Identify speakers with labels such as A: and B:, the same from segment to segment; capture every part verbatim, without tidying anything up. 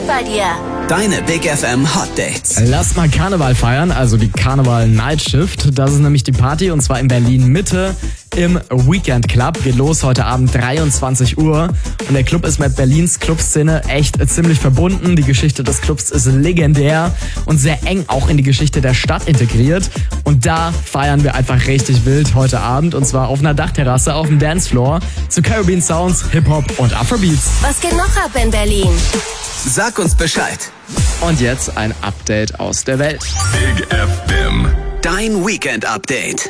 A: geht bei dir?
B: Deine Big F M Hot Dates.
C: Lass mal Karneval feiern, also die Karneval Night Shift. Das ist nämlich die Party und zwar in Berlin Mitte im Weekend Club. Geht los heute Abend dreiundzwanzig Uhr und der Club ist mit Berlins Clubszene echt ziemlich verbunden. Die Geschichte des Clubs ist legendär und sehr eng auch in die Geschichte der Stadt integriert. Und da feiern wir einfach richtig wild heute Abend und zwar auf einer Dachterrasse auf dem Dancefloor zu Caribbean Sounds, Hip-Hop und Afrobeats.
A: Was geht noch ab in Berlin?
B: Sag uns Bescheid.
C: Und jetzt ein Update aus der Welt.
D: Big F M.
B: Dein Weekend-Update.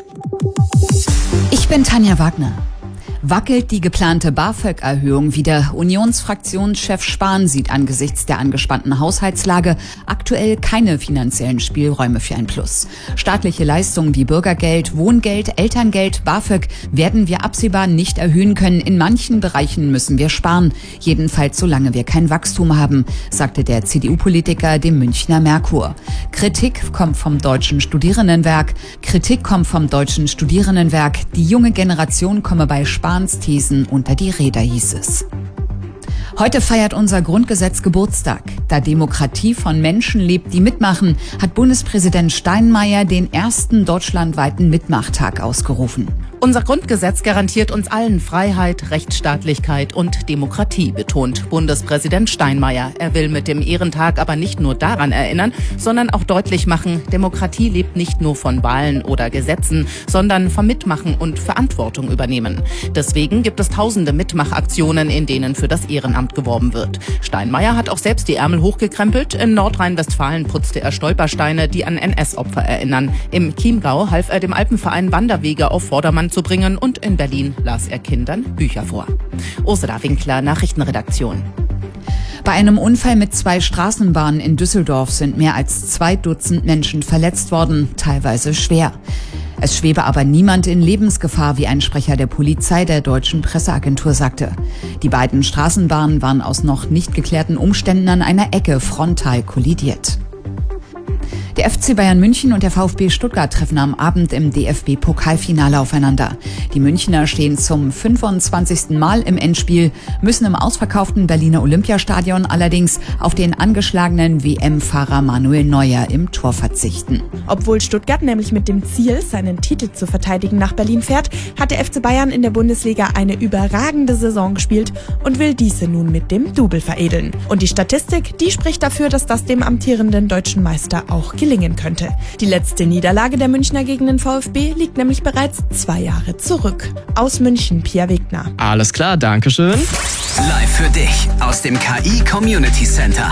E: Ich bin Tanja Wagner. Wackelt die geplante BAföG-Erhöhung wieder? Unionsfraktionschef Spahn sieht angesichts der angespannten Haushaltslage aktuell keine finanziellen Spielräume für ein Plus. Staatliche Leistungen wie Bürgergeld, Wohngeld, Elterngeld, BAföG werden wir absehbar nicht erhöhen können. In manchen Bereichen müssen wir sparen. Jedenfalls solange wir kein Wachstum haben, sagte der C D U-Politiker dem Münchner Merkur. Kritik kommt vom Deutschen Studierendenwerk. Kritik kommt vom Deutschen Studierendenwerk. Die junge Generation komme bei Spahn Thesen unter die Räder, hieß es. Heute feiert unser Grundgesetz Geburtstag. Da Demokratie von Menschen lebt, die mitmachen, hat Bundespräsident Steinmeier den ersten deutschlandweiten Mitmachtag ausgerufen.
F: Unser Grundgesetz garantiert uns allen Freiheit, Rechtsstaatlichkeit und Demokratie, betont Bundespräsident Steinmeier. Er will mit dem Ehrentag aber nicht nur daran erinnern, sondern auch deutlich machen, Demokratie lebt nicht nur von Wahlen oder Gesetzen, sondern vom Mitmachen und Verantwortung übernehmen. Deswegen gibt es tausende Mitmachaktionen, in denen für das Ehrenamt geworben wird. Steinmeier hat auch selbst die Ärmel hochgekrempelt. In Nordrhein-Westfalen putzte er Stolpersteine, die an N S-Opfer erinnern. Im Chiemgau half er dem Alpenverein Wanderwege auf Vordermann zu bringen und in Berlin las er Kindern Bücher vor. Ursula Winkler, Nachrichtenredaktion.
E: Bei einem Unfall mit zwei Straßenbahnen in Düsseldorf sind mehr als zwei Dutzend Menschen verletzt worden, teilweise schwer. Es schwebe aber niemand in Lebensgefahr, wie ein Sprecher der Polizei der deutschen Presseagentur sagte. Die beiden Straßenbahnen waren aus noch nicht geklärten Umständen an einer Ecke frontal kollidiert. Der F C Bayern München und der VfB Stuttgart treffen am Abend im D F B-Pokalfinale aufeinander. Die Münchner stehen zum fünfundzwanzigsten Mal im Endspiel, müssen im ausverkauften Berliner Olympiastadion allerdings auf den angeschlagenen W M-Fahrer Manuel Neuer im Tor verzichten.
G: Obwohl Stuttgart nämlich mit dem Ziel, seinen Titel zu verteidigen, nach Berlin fährt, hat der F C Bayern in der Bundesliga eine überragende Saison gespielt und will diese nun mit dem Double veredeln. Und die Statistik, die spricht dafür, dass das dem amtierenden deutschen Meister auch gelingen könnte. Die letzte Niederlage der Münchner gegen den VfB liegt nämlich bereits zwei Jahre zurück. Aus München, Pia Wegner.
C: Alles klar, dankeschön.
B: Live für dich aus dem K I Community Center.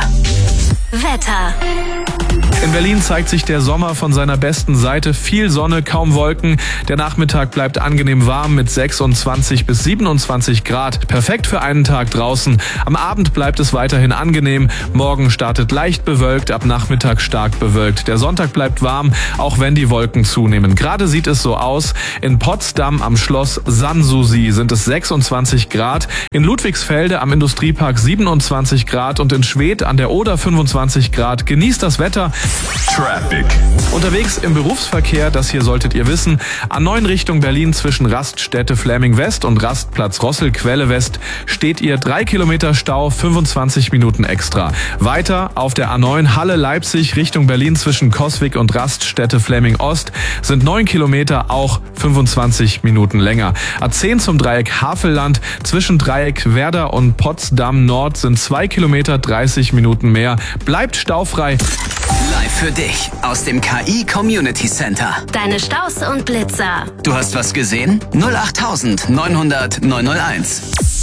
A: Wetter.
D: In Berlin zeigt sich der Sommer von seiner besten Seite. Viel Sonne, kaum Wolken. Der Nachmittag bleibt angenehm warm mit sechsundzwanzig bis siebenundzwanzig Grad. Perfekt für einen Tag draußen. Am Abend bleibt es weiterhin angenehm. Morgen startet leicht bewölkt, ab Nachmittag stark bewölkt. Der Sonntag bleibt warm, auch wenn die Wolken zunehmen. Gerade sieht es so aus. In Potsdam am Schloss Sanssouci sind es sechsundzwanzig Grad. In Ludwigsfelde am Industriepark siebenundzwanzig Grad und in Schwedt an der Oder fünfundzwanzig Grad. Genießt das Wetter. Traffic. Unterwegs im Berufsverkehr, das hier solltet ihr wissen, A neun Richtung Berlin zwischen Raststätte Fläming West und Rastplatz Rossel Quelle West steht ihr drei Kilometer Stau, fünfundzwanzig Minuten extra. Weiter auf der A neun Halle Leipzig Richtung Berlin zwischen Coswig und Raststätte Fläming Ost sind neun Kilometer, auch fünfundzwanzig Minuten länger. A zehn zum Dreieck Havelland zwischen Dreieck Werder und Potsdam Nord sind zwei Kilometer, dreißig Minuten mehr. Bleibt staufrei.
B: Live für dich aus dem K I Community Center.
A: Deine Staus und Blitzer.
B: Du hast was gesehen? null acht neunhundert neunhunderteins.